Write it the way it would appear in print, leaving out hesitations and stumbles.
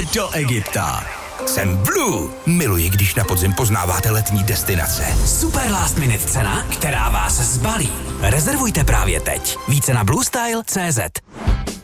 do Egypta. Jsem Blue. Miluji, když na podzim poznáváte letní destinace. Super last minute cena, která vás zbalí. Rezervujte právě teď. Více na bluestyle.cz.